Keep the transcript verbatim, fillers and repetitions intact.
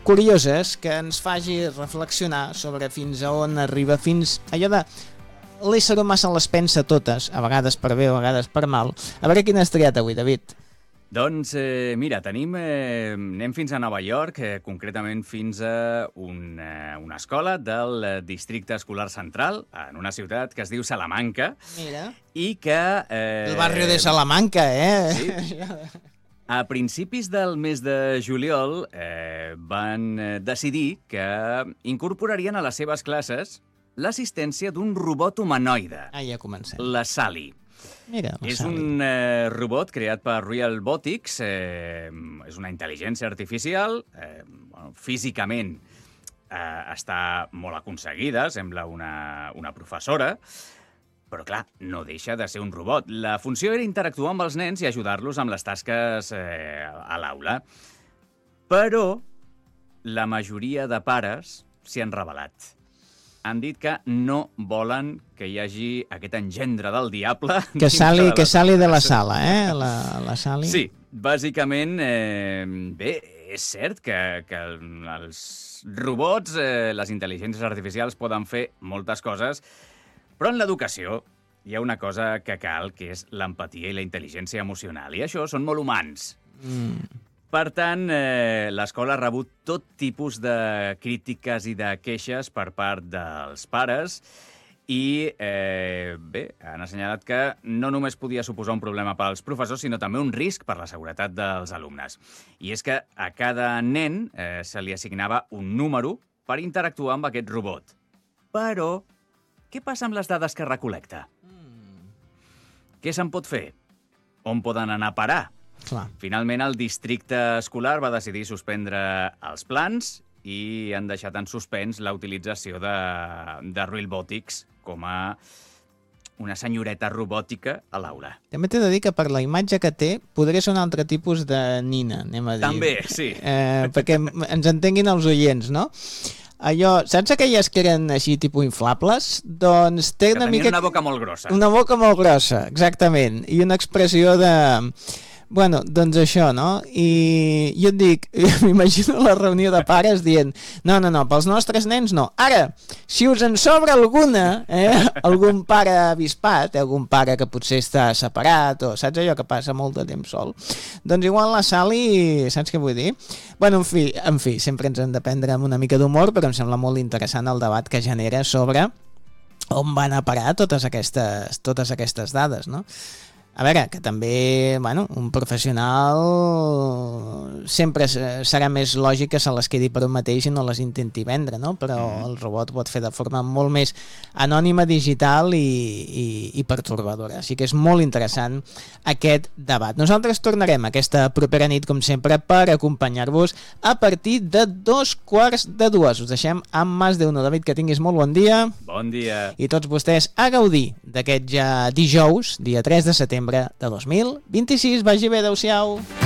curioses que ens faci reflexionar sobre fins a on arriba, fins allò de l'ésser humà se les pensa totes, a vegades per bé, a vegades per mal. A veure quin has triat avui, David. Doncs, eh, mira, tenim, eh, anem fins a Nova York, eh, concretament fins a un, eh, una escola del eh, districte escolar central, en una ciutat que es diu Salamanca. Mira. I que... Eh, El barri de Salamanca, eh? Sí. A principis del mes de juliol eh, van eh, decidir que incorporarien a les seves classes l'assistència d'un robot humanoide. Ah, ja comencem. La Sally. Mira, la és Sally. un eh, robot creat per Real Botics, eh, és una intel·ligència artificial, eh, bueno, físicament eh, està molt aconseguida, sembla una, una professora, però clar, no deixa de ser un robot. La funció era interactuar amb els nens i ajudar-los amb les tasques eh, a l'aula. Però la majoria de pares s'hi han rebel·lat. Han dit que no volen que hi hagi aquest engendre del diable. Que sali, que sali de la sala, eh? La, la Sally. Sí, bàsicament, eh, bé, és cert que, que els robots, eh, les intel·ligències artificials poden fer moltes coses, però en l'educació hi ha una cosa que cal, que és l'empatia i la intel·ligència emocional, i això són molt humans. Mm. Per tant, eh, l'escola ha rebut tot tipus de crítiques i de queixes per part dels pares i, eh, bé, han assenyalat que no només podia suposar un problema pels professors, sinó també un risc per la seguretat dels alumnes. I és que a cada nen eh, se li assignava un número per interactuar amb aquest robot. Però, què passa amb les dades que recol·lecta? Mm. Què se'n pot fer? On poden anar a parar? Clar. Finalment, el districte escolar va decidir suspendre els plans i han deixat en suspens la utilització de, de Real Botics com a una senyoreta robòtica a l'aula. També t'he de dir que per la imatge que té podria ser un altre tipus de nina, anem a dir. També, sí. Eh, perquè ens entenguin els oients, no? Allò, saps aquelles que eren així tipus inflables? Doncs té que una tenien mica... una boca molt grossa. Una boca molt grossa, exactament. I una expressió de... Bueno, doncs això, no? I jo et dic, m'imagino la reunió de pares dient no, no, no, pels nostres nens no. Ara, si us en sobra alguna, eh, algun pare avispat, eh, algun pare que potser està separat, o saps allò que passa molt de temps sol, doncs igual la Sally, saps què vull dir? Bueno, en fi, en fi, sempre ens hem de prendre amb una mica d'humor, però em sembla molt interessant el debat que genera sobre on van a parar totes aquestes, totes aquestes dades, no? A veure, que també, bueno, un professional sempre serà més lògic que se les quedi per un mateix i no les intenti vendre, no? Però el robot ho pot fer de forma molt més anònima, digital i, i, i pertorbadora. Així que és molt interessant aquest debat. Nosaltres tornarem aquesta propera nit, com sempre, per acompanyar-vos a partir de dos quarts de dues. Us deixem amb Más de Uno. David, que tinguis molt bon dia. Bon dia. I tots vostès a gaudir d'aquest ja dijous, dia tres de setembre de dos mil vint-i-sis. Vagi bé, adeu-siau.